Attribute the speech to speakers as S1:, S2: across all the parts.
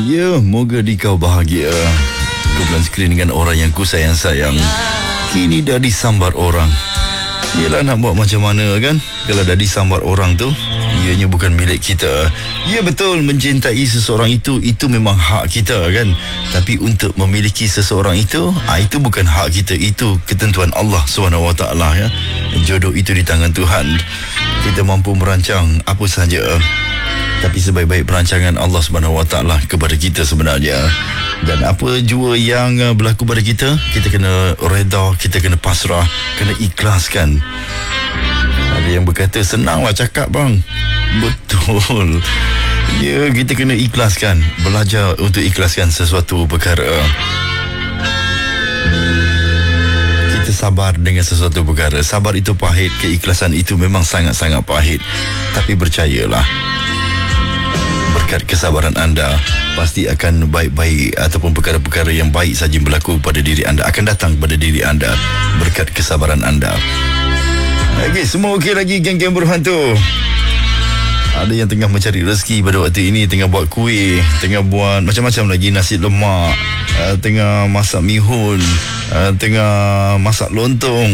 S1: Ya, moga dikau bahagia. Kumpulan skrin dengan orang yang ku sayang-sayang kini dah disambar orang. Yelah, nak buat macam mana kan? Kalau dah disambar orang tu, ianya bukan milik kita. Ya betul, mencintai seseorang itu memang hak kita kan. Tapi untuk memiliki seseorang itu bukan hak kita. Itu ketentuan Allah SWT ya. Jodoh itu di tangan Tuhan. Kita mampu merancang apa sahaja, tapi sebaik-baik perancangan Allah SWT kepada kita sebenarnya. Dan apa jua yang berlaku pada kita, kita kena reda, kita kena pasrah, kena ikhlaskan. Ada yang berkata, senanglah cakap bang. Betul. Ya, kita kena ikhlaskan. Belajar untuk ikhlaskan sesuatu perkara. Kita sabar dengan sesuatu perkara. Sabar itu pahit, keikhlasan itu memang sangat-sangat pahit. Tapi percayalah, berkat kesabaran anda, pasti akan baik-baik ataupun perkara-perkara yang baik saja berlaku pada diri anda, akan datang pada diri anda berkat kesabaran anda. Okey, semua okey lagi geng-geng berhantu? Ada yang tengah mencari rezeki pada waktu ini, tengah buat kuih, tengah buat macam-macam lagi, nasi lemak, tengah masak mihun, tengah masak lontong,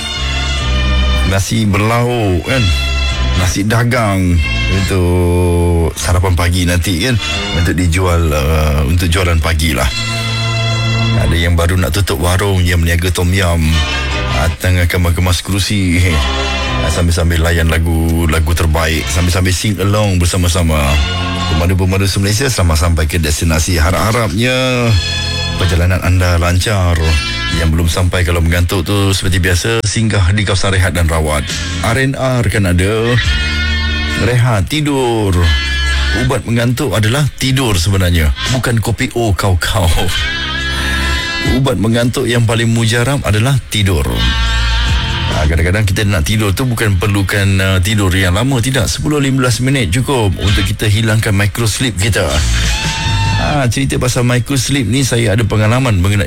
S1: nasi berlauk kan, nasi dagang untuk sarapan pagi nanti kan, untuk dijual, untuk jualan pagi lah. Ada yang baru nak tutup warung, yang meniaga tom yum, tengah kemas kerusi, sambil-sambil layan lagu terbaik, sambil-sambil sing along bersama-sama. Pemandu-pemandu Malaysia, selamat sampai ke destinasi. Harap-harapnya perjalanan anda lancar. Yang belum sampai, kalau mengantuk tu seperti biasa, singgah di kawasan rehat dan rawat. R&R kan ada. Rehat, tidur. Ubat mengantuk adalah tidur sebenarnya, bukan kopi O kau-kau. Ubat mengantuk yang paling mujarab adalah tidur. Kadang-kadang kita nak tidur tu bukan perlukan tidur yang lama, tidak. 10-15 minit cukup untuk kita hilangkan micro sleep kita. Cerita pasal micro sleep ni, saya ada pengalaman mengenai